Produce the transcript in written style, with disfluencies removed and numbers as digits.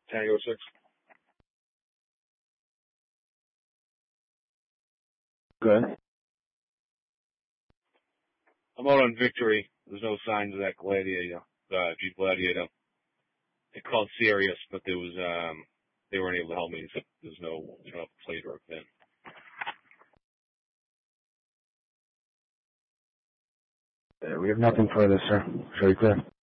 Tango 6. Good. I'm out on Victory. There's no signs of that Gladiator, Jeep Gladiator. They called Sirius, but they weren't able to help me. So there's no plate or a pin. We have nothing further, sir. Show you clear.